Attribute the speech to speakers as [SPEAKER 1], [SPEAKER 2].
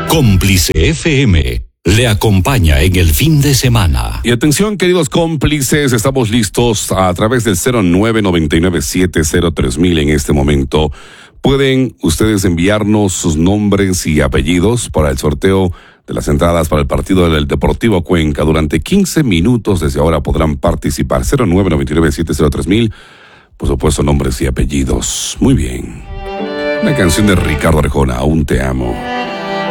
[SPEAKER 1] Cómplice FM le acompaña en el fin de semana.
[SPEAKER 2] Y atención, queridos cómplices, estamos listos a través del 0999703000 en este momento. Pueden ustedes enviarnos sus nombres y apellidos para el sorteo de las entradas para el partido del Deportivo Cuenca. Durante 15 minutos desde ahora podrán participar. 0999703000. Por supuesto, nombres y apellidos. Muy bien. Una canción de Ricardo Arjona, Aún te amo.